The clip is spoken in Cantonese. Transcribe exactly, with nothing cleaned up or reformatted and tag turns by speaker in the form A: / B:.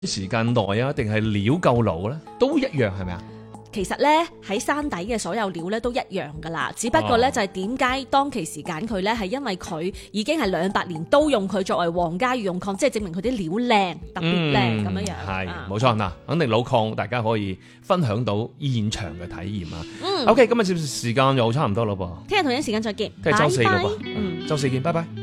A: 時間耐啊，定係料夠老咧？都一樣係咪啊？
B: 其實咧喺山底嘅所有料咧都一樣噶啦，只不過咧、哦、就係點解當其時揀佢咧，係因為佢已經係兩百年都用佢作為皇家御用礦，即係證明佢啲料靚，特別靚咁樣樣。
A: 係冇錯嗱，肯定老礦大家可以分享到現場嘅體驗啊。嗯，OK，今日節目時間又差唔多咯噃，
B: 聽日同樣時間再見，
A: 聽日周四咯噃，
B: 嗯，
A: 周四見，拜拜。